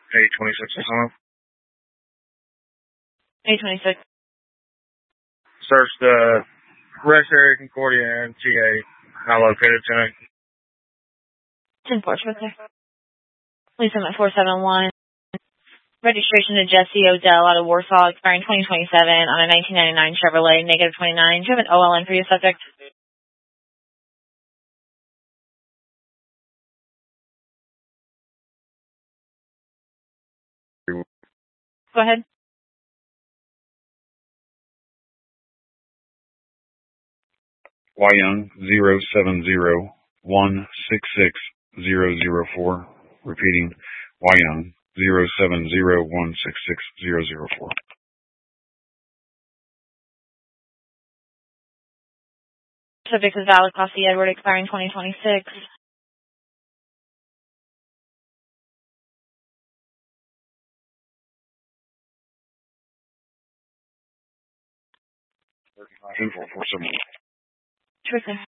A26 is on. A26. Search the rest area, Concordia, and TA. How located tonight? 10 Portsmouth there. Please send at 471. Registration to Jesse Odell out of Warsaw, expiring 2027 on a 1999 Chevrolet, negative 29. Do you have an OLN for your subject? Go ahead. Young 070166004. Repeating, Young 070166004. Subject is valid, Class C Edward, expiring 2026. Info 471. Terrific.